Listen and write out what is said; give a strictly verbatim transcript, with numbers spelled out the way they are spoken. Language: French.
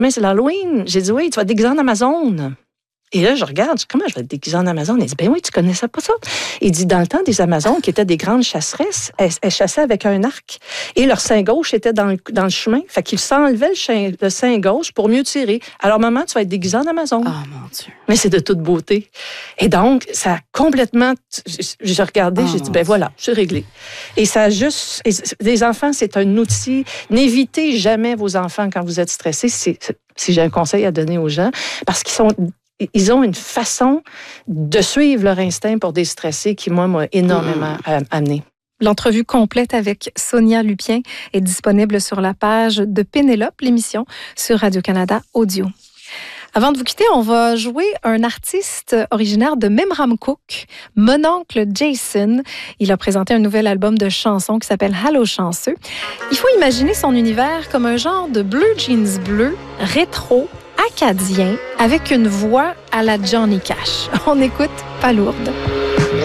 mais c'est l'Halloween. J'ai dit, oui, tu vas te déguiser en Amazone. Et là, je regarde, je dis, comment je vais te déguiser en Amazone? Il dit, ben oui, tu connaissais pas ça. Il dit, dans le temps des Amazones, qui étaient des grandes chasseresses, elles, elles chassaient avec un arc. Et leur sein gauche était dans le, dans le chemin. Fait qu'ils s'enlevaient le, sein, le sein gauche pour mieux tirer. Alors, maman, tu vas être déguisée en Amazone. Oh, mon Dieu. Mais c'est de toute beauté. Et donc, ça a complètement... J'ai regardé, oh, j'ai dit, ben voilà, c'est réglé. Et ça a juste... Les enfants, c'est un outil. N'évitez jamais vos enfants quand vous êtes stressés. C'est, si j'ai un conseil à donner aux gens, parce qu'ils sont... Ils ont une façon de suivre leur instinct pour déstresser qui, moi, m'a énormément mmh. amené. L'entrevue complète avec Sonia Lupien est disponible sur la page de Pénélope, l'émission sur Radio-Canada Audio. Avant de vous quitter, on va jouer un artiste originaire de Memramcook, mon oncle Jason. Il a présenté un nouvel album de chansons qui s'appelle Allô chanceux. Il faut imaginer son univers comme un genre de bleu jeans bleu, rétro, acadien, avec une voix à la Johnny Cash. On écoute Palourde.